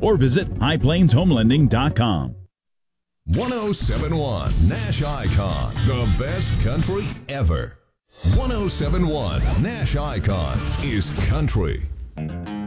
or visit highplainshomelending.com. 1071 Nash Icon, the best country ever. 1071 Nash Icon is country.